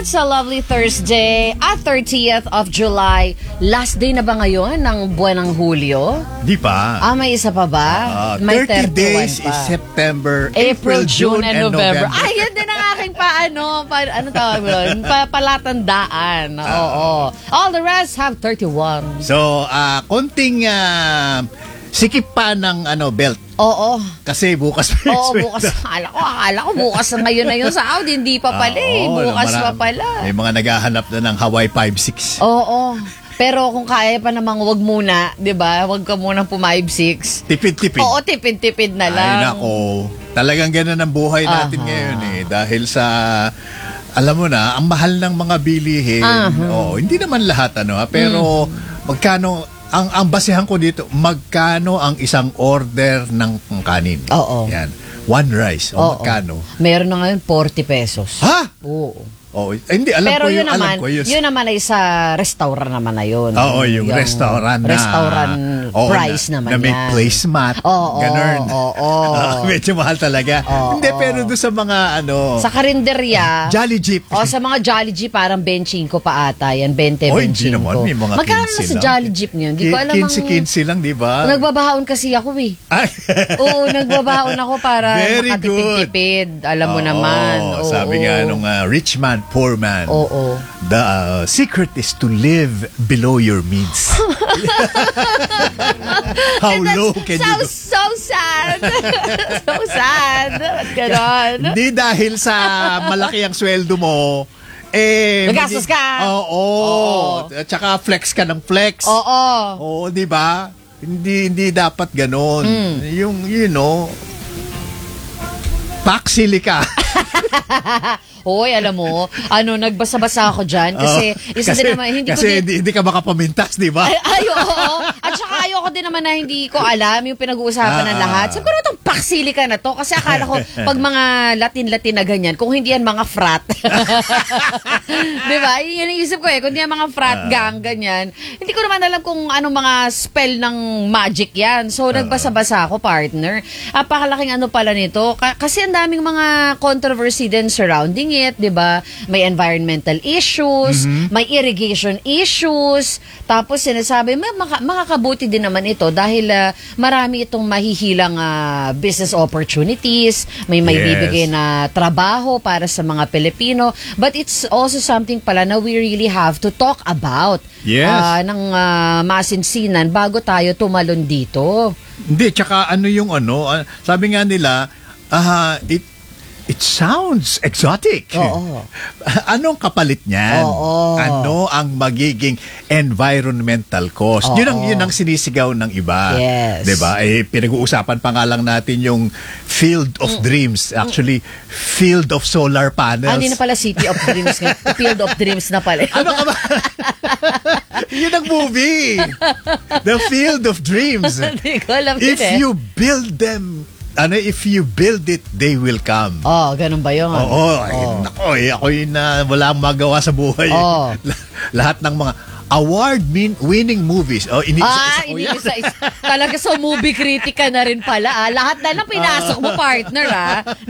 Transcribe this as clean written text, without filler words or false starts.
It's a lovely Thursday at 30th of July. Last day na ba ngayon ng buwan ng Hulyo? Di pa. May isa pa ba? May 30 days pa. is September, April, June, and November. Ay, Yan din ang aking ano tawag mo doon? Palatandaan. Oo. All the rest have 31. So, konting sikip pa ng belt. Oo. Kasi bukas pa yung Oo, sweldo. bukas. Akala ko bukas na ngayon na yung sahod. Hindi pa pala eh. Bukas pa pala. May mga naghahanap na ng Hawaii 5-6. Oo. Pero kung kaya pa namang wag muna, 'di ba? Wag ka munang pu-5-6. Tipid-tipid. Oo, tipid-tipid na lang. Ay nako. Talagang ganun ang buhay natin ngayon eh. Dahil sa alam mo na, ang mahal ng mga bilihin. Hindi naman lahat pero magkano ang basehan ko dito, magkano ang isang order ng kanin? Oo. Yan. One rice. O magkano? Meron na ngayon 40 pesos. Ha? Oo. Hindi, alam pero ko yun. Naman, yun naman ay sa restaurant naman na yun. Oo, yung restaurant na. Restaurant price naman na may yan. placemat. Ganun. Medyo mahal talaga. Hindi, pero doon sa mga sa karinderya. Jolly Jeep. Sa mga Jolly Jeep, parang 25 pa ata yan. 20, 25. Hindi naman, may mga 15 magkano na sa Jolly Jeep ngayon? Di ko alam 15 lang, di ba? Nagbabahaon kasi ako eh. Oo, nagbabahaon ako para makatipid-tipid. Alam mo naman. Sabi nga nung rich man, poor man. Oo. The secret is to live below your means. How low can you go? So sad. So sad. Ba't ganon? Hindi dahil sa malaki ang sweldo mo, nagastos ka. Oo. At saka flex ka ng flex. Oo, di ba? Hindi dapat ganon. Yung, paksili ka. Hoy, alam mo, nagbasa-basa ako dyan kasi isa din naman, hindi ka makapamintas, di ba? Ay, oo. At saka ayoko din naman na hindi ko alam yung pinag-uusapan ng lahat. Sabi ko na itong paksili ka na to kasi akala ko pag mga Latin-Latin na ganyan, kung hindi yan mga frat. Di ba? Yun yung isip ko kung hindi yan mga frat gang, ganyan. Hindi ko naman alam kung anong mga spell ng magic yan. So, nagbasa-basa ako, partner. Apakalaking pala nito. Kasi ang daming mga controversy din surrounding it, 'di ba? May environmental issues, may irrigation issues, tapos sinasabi makakabuti din naman ito dahil marami itong mahihilang business opportunities, may bibigay na trabaho para sa mga Pilipino, but it's also something pala na we really have to talk about ng masinsinan bago tayo tumalon dito. Hindi, tsaka sabi nga nila, it sounds exotic. Anong kapalit niyan? Ano ang magiging environmental cost? Yun ang sinisigaw ng iba. Yes. 'Di ba? Pinag-uusapan pa nga lang natin yung Field of Dreams. Actually, Field of Solar Panels. Hindi na pala City of Dreams. Field of Dreams na pala. Ano ka ba? Yun ang movie. The Field of Dreams. Hindi ko alam If you build them, if you build it, they will come. Ganun ba yun? Nako, ako yun na wala akong magawa sa buhay. Lahat ng mga award-winning movies. Inisa-isa. Talaga movie critic ka na rin pala. Lahat na lang pinasok mo, partner,